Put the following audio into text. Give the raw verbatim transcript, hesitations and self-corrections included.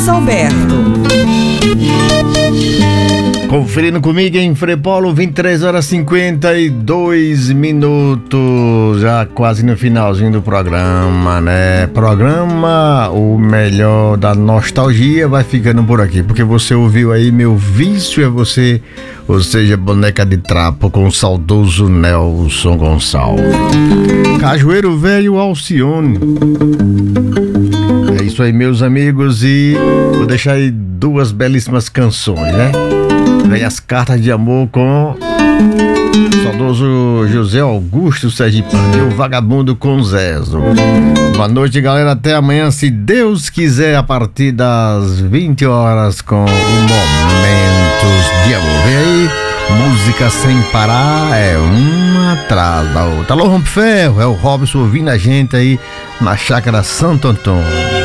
Alberto. Conferindo comigo em Frepolo, vinte e três horas e cinquenta e dois minutos, já quase no finalzinho do programa, né? Programa, o melhor da nostalgia vai ficando por aqui, porque você ouviu aí Meu Vício é Você, ou seja, Boneca de Trapo com o saudoso Nelson Gonçalves. Cajueiro Velho Alcione. É isso aí, meus amigos, e vou deixar aí duas belíssimas canções, né? Vem as cartas de amor com o saudoso José Augusto Sergipano e o Vagabundo com Zezo. Boa noite, galera, até amanhã, se Deus quiser, a partir das vinte horas com o Momentos de Amor. Vem aí, música sem parar, é uma atrás da outra. Alô, Rompe Ferro, é o Robson ouvindo a gente aí na Chácara Santo Antônio.